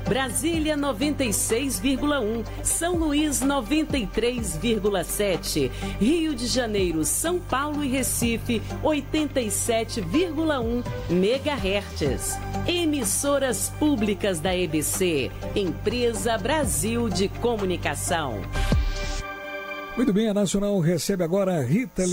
Brasília 96,1, São Luís 93,7, Rio de Janeiro, São Paulo e Recife 87,1 MHz. Emissoras públicas da EBC, Empresa Brasil de Comunicação. Muito bem, a Nacional recebe agora a Rita